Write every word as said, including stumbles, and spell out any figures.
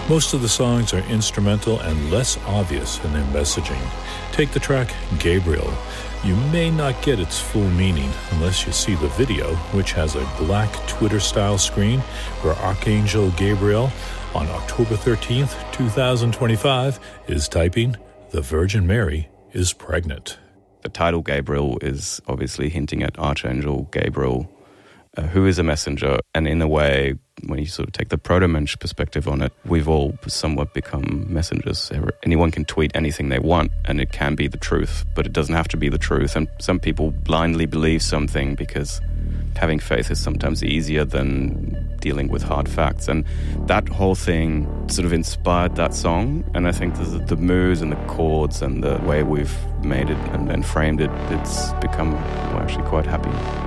Most of the songs are instrumental and less obvious in their messaging. Take the track Gabriel. You may not get its full meaning unless you see the video, which has a black Twitter-style screen where Archangel Gabriel, on October thirteenth, twenty twenty-five, is typing, "The Virgin Mary is pregnant." The title Gabriel is obviously hinting at Archangel Gabriel, uh, who is a messenger. And in a way, when you sort of take the proto-mensch perspective on it, we've all somewhat become messengers. Anyone can tweet anything they want, and it can be the truth, but it doesn't have to be the truth. And some people blindly believe something because having faith is sometimes easier than dealing with hard facts. And that whole thing sort of inspired that song. And I think the, the moods and the chords and the way we've made it and, and framed it, it's become, we're actually quite happy.